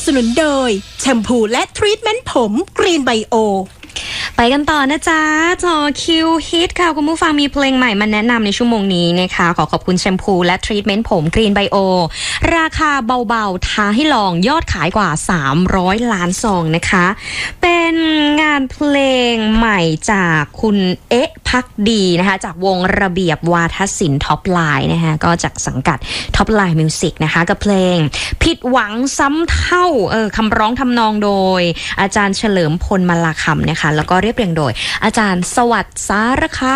สนุนโดยแชมพูและทรีทเมนต์ผมกรีนไบโอไปกันต่อนะจ๊ะจอคิวฮิตค่ะคุณผู้ฟังมีเพลงใหม่มาแนะนำในชั่วโมงนี้นะคะขอบคุณแชมพูและทรีทเมนต์ผมกรีนไบโอราคาเบาๆท้าให้ลองยอดขายกว่า300ล้านซองนะคะเป็นงานเพลงใหม่จากคุณเอ๊ะพักดีนะคะจากวงระเบียบวาทศิลป์ท็อปไลน์นะคะก็จากสังกัดท็อปไลน์มิวสิกนะคะกับเพลงผิดหวังซ้ำเท่าคำร้องทำนองโดยอาจารย์เฉลิมพลมาลาคำนะคะแล้วก็เรียบเรียงโดยอาจารย์สวัสดิ์สารคาม